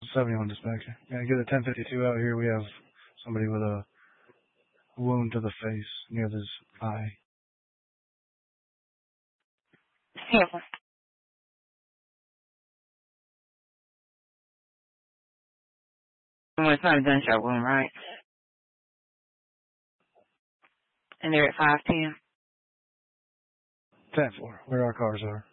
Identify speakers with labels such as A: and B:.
A: 71 dispatcher. Yeah, get a 1052 out here. We have somebody with a wound to the face near his eye.
B: Yeah. Well, it's not a gunshot wound, right? And they're at 510.
A: 10-4, where our cars are.